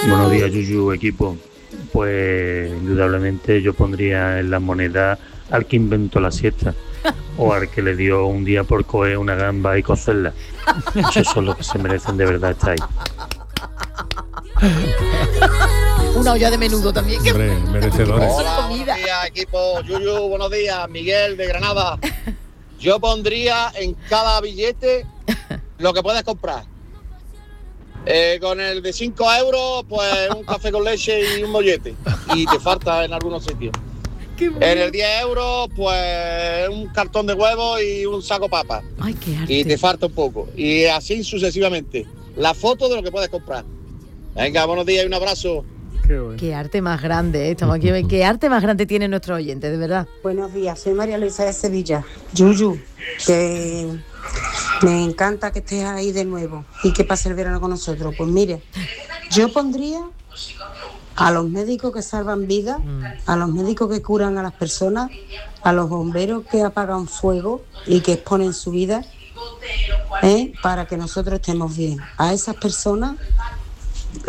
Buenos días, Yuyu, equipo. Pues indudablemente yo pondría en la moneda al que inventó la siesta o al que le dio un día por coger una gamba y cocerla. Esos son los que se merecen de verdad estar ahí. Una olla de menudo también. Hombre, merecedores. Hola, buenos días, equipo. Yuyu, buenos días. Miguel de Granada. Yo pondría en cada billete lo que puedes comprar. Con el de 5 euros, pues un café con leche y un mollete. Y te falta en algunos sitios. En el 10 euros, pues un cartón de huevos y un saco papas. Ay, qué arte. Y te falta un poco. Y así sucesivamente. La foto de lo que puedes comprar. Venga, buenos días y un abrazo. Qué arte más grande, estamos aquí. Qué arte más grande tiene nuestro oyente, de verdad. Buenos días, soy María Luisa de Sevilla. Yuyu, que me encanta que estés ahí de nuevo y que pase el verano con nosotros. Pues mire, yo pondría a los médicos que salvan vidas, a los médicos que curan a las personas, a los bomberos que apagan fuego y que exponen su vida, para que nosotros estemos bien. A esas personas